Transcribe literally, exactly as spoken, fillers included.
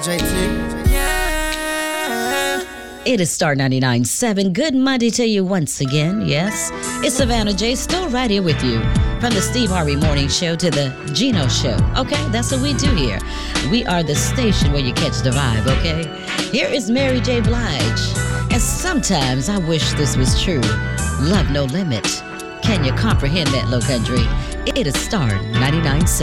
J T. Yeah. It is Star ninety-nine point seven. Good Monday to you once again. Yes, it's Savannah J. Still right here with you. From the Steve Harvey Morning Show to the Gino Show. Okay, that's what we do here. We are the station where you catch the vibe, okay? Here is Mary J. Blige. And sometimes I wish this was true. Love no limit. Can you comprehend that, Low Country? It is Star ninety-nine point seven.